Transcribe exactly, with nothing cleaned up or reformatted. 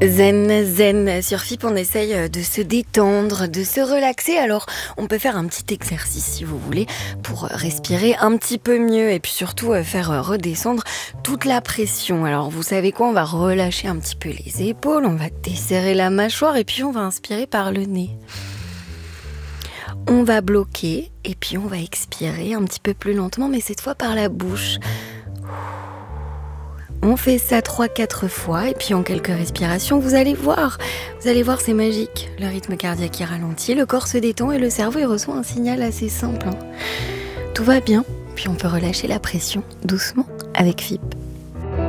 Zen, zen. Sur F I P, on essaye de se détendre, de se relaxer. Alors, on peut faire un petit exercice, si vous voulez, pour respirer un petit peu mieux et puis surtout faire redescendre toute la pression. Alors, vous savez quoi? On va relâcher un petit peu les épaules, on va desserrer la mâchoire et puis on va inspirer par le nez. On va bloquer et puis on va expirer un petit peu plus lentement, mais cette fois par la bouche. On fait ça trois quatre fois et puis en quelques respirations, vous allez voir, vous allez voir, c'est magique. Le rythme cardiaque est ralenti, le corps se détend et le cerveau il reçoit un signal assez simple. Hein. Tout va bien, puis on peut relâcher la pression doucement avec F I P.